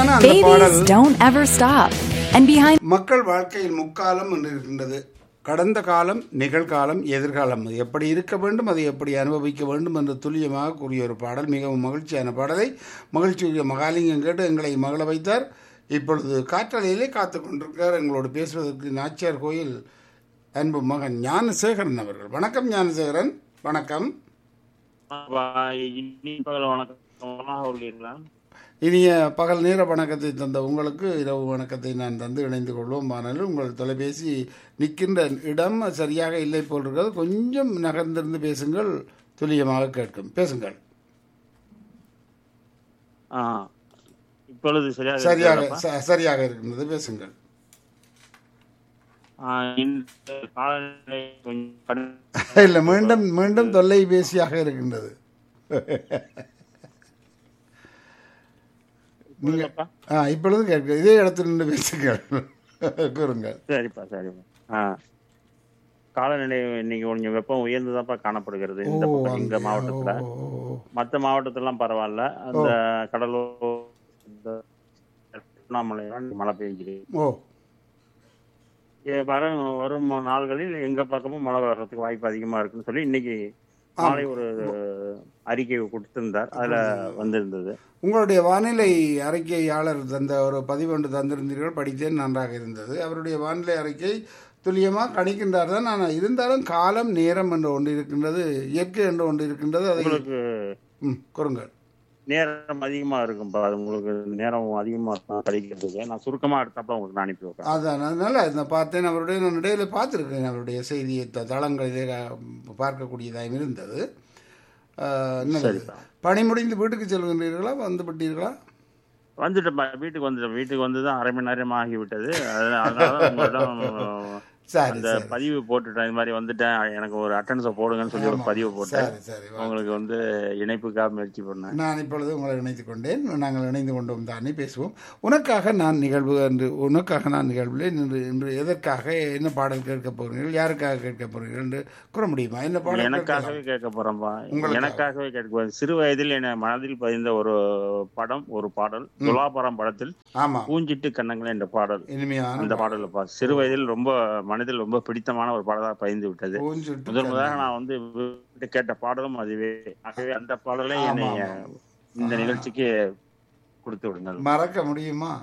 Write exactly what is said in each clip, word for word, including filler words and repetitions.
இனிமையான அந்த Babies பாடல் don't ever stop. And behind மக்கள் வாழ்க்கையில் முக்காலம் என்று இருக்கின்றது. கடந்த காலம், நிகழ்காலம், எதிர்காலம் அது எப்படி இருக்க வேண்டும், அதை எப்படி அனுபவிக்க வேண்டும் என்று துல்லியமாக கூறிய ஒரு பாடல். மிகவும் மகிழ்ச்சியான பாடலை மகிழ்ச்சியுடைய மகாலிங்கம் கேட்டு எங்களை மகள வைத்தார். இப்பொழுது காற்றலையிலே காத்து கொண்டிருக்கிறார் எங்களோடு பேசுவதற்கு நாச்சியார் கோயில் அன்பு மகன் ஞானசேகரன் அவர்கள். வணக்கம் ஞானசேகரன். வணக்கம். இனிய பகல் நேர வணக்கத்தை தந்த உங்களுக்கு இரவு வணக்கத்தை நான் தந்து இணைந்து கொள்வோம். ஆனால் உங்கள் தொலைபேசி நிற்கின்ற இடம் சரியாக இல்லை போல் இருக்கிறது. கொஞ்சம் நகர்ந்திருந்து பேசுங்கள், துல்லியமாக கேட்கும். பேசுங்கள். இப்பொழுது சரியாக சரியாக இருக்கின்றது, பேசுங்கள். இல்ல, மீண்டும் மீண்டும் தொல்லைபேசியாக இருக்கின்றது. இப்பொழுது கேட்க இதே இடத்துல நின்று பேசுங்கள், கூறுங்கள். சரிப்பா சரிப்பா. காலநிலை இன்னைக்கு கொஞ்சம் வெப்பம் உயர்ந்துதான்ப்பா காணப்படுகிறது இந்த பக்கம் எங்க மாவட்டத்துல. மற்ற மாவட்டத்திலாம் பரவாயில்ல. அந்த கடலூர் திருவண்ணாமலை மழை பெய்யுது. வரும் வரும் நாள்களில் எங்க பக்கமும் மழை வர்றதுக்கு வாய்ப்பு அதிகமா இருக்குன்னு சொல்லி இன்னைக்கு மாலை ஒரு அறிக்கை கொடுத்திருந்தார். அதுல வந்திருந்தது. உங்களுடைய வானிலை அறிக்கையாளர் தந்த ஒரு பதிவு ஒன்று தந்திருந்தீர்கள், படித்தேன், நன்றாக இருந்தது. அவருடைய வானிலை அறிக்கை துல்லியமாக கணிக்கின்றார் தான். ஆனால் இருந்தாலும் காலம் நேரம் என்று ஒன்று இருக்கின்றது, இயற்கை என்று ஒன்று இருக்கின்றது. அதை உங்களுக்கு கூறுங்கள். நேரம் அதிகமா இருக்கும்பா, அது உங்களுக்கு நேரம் அதிகமா கிடைக்கிறதுக்கு நான் சுருக்கமா எடுத்தப்ப உங்களுக்கு நான் அனுப்பி வைக்கிறேன். அதான் அதனால நான் பார்த்தேன். அவருடைய நான் இடையில பார்த்துருக்கேன், அவருடைய செய்தியை தளங்களிலே பார்க்கக்கூடியதாக இருந்தது. பணி முடிந்து வீட்டுக்கு செல்கின்றீர்களா, வந்து விட்டீர்களா? வந்துட்டேன், வீட்டுக்கு வந்துட்டேன். வீட்டுக்கு வந்துதான் அரை மணி நேரம் ஆகிவிட்டது. அதனால உங்களிடம் அந்த பதிவு போட்டுட்டேன். இது மாதிரி வந்துட்டேன், எனக்கு ஒரு அட்டெண்டன்ஸை போடுங்கன்னு சொல்லி ஒரு பதிவு போட்டேன். உங்களுக்கு வந்து இணைப்புக்காக முயற்சி பண்ணேன். நான் இப்பொழுது உங்களை இணைத்துக் கொண்டேன். நாங்கள் இணைந்து கொண்டோம் தானே, பேசுவோம். உனக்காக நான் நிகழ்வு என்று உனக்காக நான் நிகழ்வில் இன்று இன்று எதற்காக என்ன பாடல் கேட்க போகிறீர்கள், யாருக்காக கேட்க போகிறீர்கள் என்று கூற முடியுமா? என்ன பாடல்? எனக்காகவே கேட்க போறேன்பா, எனக்காகவே கேட்க போறேன். சிறு வயதில் என மனதில் பதிந்த ஒரு படம், ஒரு பாடல், துலாபரம் படத்தில் பூஞ்சிட்டு கண்ணங்களே என்ற பாடல். இனிமையான அந்த பாடல் சிறு வயதில் ரொம்ப மனதில் ரொம்ப பிடித்தமான ஒரு பாடலாக பதிந்து விட்டது. முதல் முதலாக நான் வந்து கேட்ட பாடலும் அதுவே. ஆகவே அந்த பாடலை என்னை இந்த நிகழ்ச்சிக்கு கொடுத்து விடுங்கள். மறக்க முடியுமா?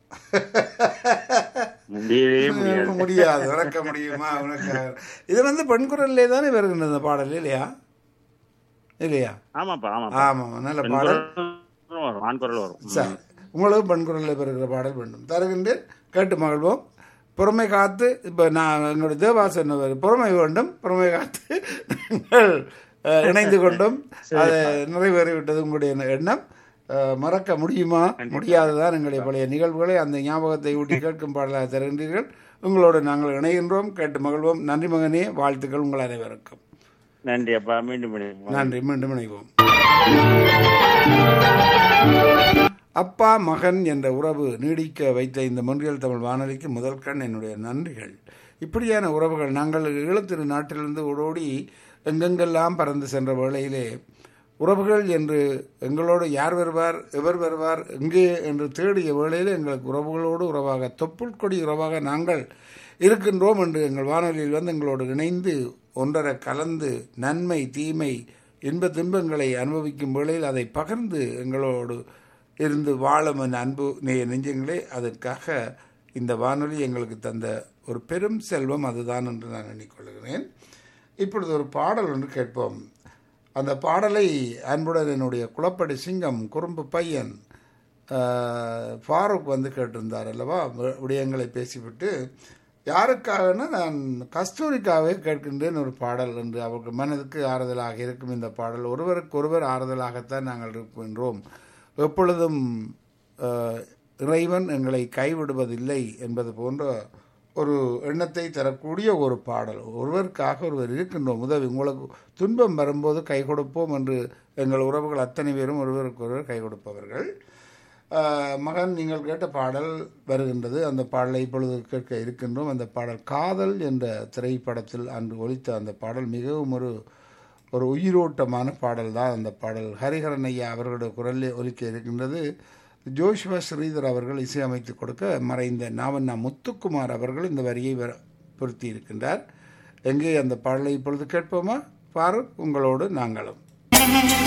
முடியவே முடியாது. முடியாது. மறக்க முடியுமா? உனக்கு இது வந்து பெண் குரல்லே தானே வருகின்றது இந்த பாடல், இல்லையா? இல்லையா? ஆமாப்பா ஆமா ஆமா, நல்ல பாடல். ஆண் குரல் வரும். சரி, உங்களுக்கு பெண் குரலில் பெறுகிற பாடல் வேண்டும், தருகின்றேன், கேட்டு மகிழ்வோம். பொறுமை காத்து, இப்போ நான் எங்களுடைய தேவாசன் பொறுமை வேண்டும், பொறுமை காத்து நீங்கள் இணைந்து கொண்டும் அதை நிறைவேறிவிட்டது உங்களுடைய எண்ணம். மறக்க முடியுமா? முடியாதுதான். எங்களுடைய பழைய நிகழ்வுகளை அந்த ஞாபகத்தை ஊட்டி கேட்கும் பாடலாக தருகின்றீர்கள். உங்களோடு நாங்கள் இணைகின்றோம், கேட்டு மகிழ்வோம். நன்றி மகனே, வாழ்த்துக்கள் உங்கள் அனைவருக்கும். நன்றி அப்பா, மீண்டும் நன்றி, மீண்டும் இணைவோம். அப்பா மகன் என்ற உறவு நீடிக்க வைத்த இந்த மொன்றியல் தமிழ் வானொலிக்கு முதல் கண் என்னுடைய நன்றிகள். இப்படியான உறவுகள் நாங்கள் ஈழத்திரு நாட்டிலிருந்து ஓடோடி எங்கெங்கெல்லாம் பறந்து சென்ற வேளையிலே உறவுகள் என்று எங்களோடு யார் வருவார், எவர் வருவார், எங்கே என்று தேடிய வேளையில் எங்களுக்கு உறவுகளோடு உறவாக, தொப்புள் கொடி உறவாக நாங்கள் இருக்கின்றோம் என்று எங்கள் வானொலியில் வந்து எங்களோடு இணைந்து ஒன்றரை கலந்து நன்மை தீமை இன்ப துன்பங்களை அனுபவிக்கும் வேளையில் அதை பகிர்ந்து எங்களோடு இருந்து வாழும் என் அன்பு நெய்ய நெஞ்சங்களே, அதற்காக இந்த வானொலி எங்களுக்கு தந்த ஒரு பெரும் செல்வம் அதுதான் என்று நான் எண்ணிக்கொள்கிறேன். இப்பொழுது ஒரு பாடல் ஒன்று கேட்போம். அந்த பாடலை அன்புடன் என்னுடைய குளப்படி சிங்கம் குறும்பு பையன் ஃபாரூக் வந்து கேட்டிருந்தார் அல்லவா, விடயங்களை பேசிவிட்டு. யாருக்காகனா நான் கஸ்தூரிக்காகவே கேட்கின்றேன் ஒரு பாடல் என்று. அவருக்கு மனதுக்கு ஆறுதலாக இருக்கும் இந்த பாடல். ஒருவருக்கு ஒருவர் ஆறுதலாகத்தான் நாங்கள் இருக்கின்றோம். எப்பொழுதும் இறைவன் எங்களை கைவிடுவதில்லை என்பது போன்ற ஒரு எண்ணத்தை தரக்கூடிய ஒரு பாடல். ஒருவருக்காக ஒருவர் இருக்கின்றோம், உதவி. உங்களுக்கு துன்பம் வரும்போது கை கொடுப்போம் என்று எங்கள் உறவுகள் அத்தனை பேரும் ஒருவருக்கு ஒருவர் கை கொடுப்பவர்கள். மகன், நீங்கள் கேட்ட பாடல் வருகின்றது. அந்த பாடலை இப்பொழுது கேட்க இருக்கின்றோம். அந்த பாடல் காதல் என்ற திரைப்படத்தில் அன்று ஒலித்த அந்த பாடல் மிகவும் ஒரு ஒரு உயிரோட்டமான பாடல் தான் அந்த பாடல். ஹரிஹரன் ஐயா அவர்களுடைய குரலில் ஒலிக்க இருக்கின்றது. ஜோஷ்வா ஸ்ரீதர் அவர்கள் இசையமைத்து கொடுக்க மறைந்த நாவண்ணா முத்துக்குமார் அவர்கள் இந்த வரியை பொருத்தி இருக்கின்றார். எங்கே அந்த பாடலை இப்பொழுது கேட்போமா? பாரு உங்களோடு நாங்களும்.